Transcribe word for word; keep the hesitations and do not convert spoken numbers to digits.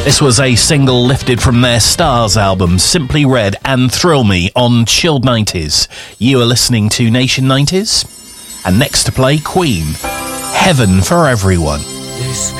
This was a single lifted from their Stars album, Simply Red and Thrill Me on Chilled nineties. You are listening to Nation nineties. And next to play, Queen, Heaven for Everyone. This